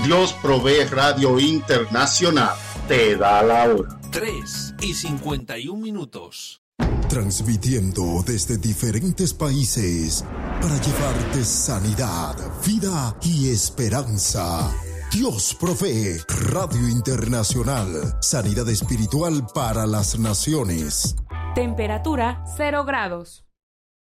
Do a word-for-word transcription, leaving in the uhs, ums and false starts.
Dios Provee Radio Internacional te da la hora. tres y cincuenta y un minutos. Transmitiendo desde diferentes países para llevarte sanidad, vida y esperanza. Dios Provee Radio Internacional. Sanidad espiritual para las naciones. Temperatura cero grados.